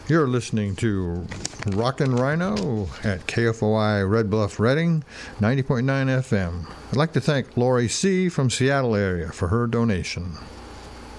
You're listening to Rockin' Rhino at KFOI Red Bluff Redding, 90.9 FM. I'd like to thank Lori C. from Seattle area for her donation.